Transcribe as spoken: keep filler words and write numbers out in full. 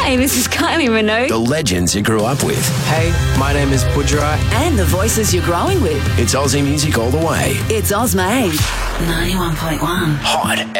Hey, this is Kylie Minogue. The legends you grew up with. Hey, my name is Pujara. And the voices you're growing with. It's Aussie music all the way. It's Ozmade. ninety-one point one. Hot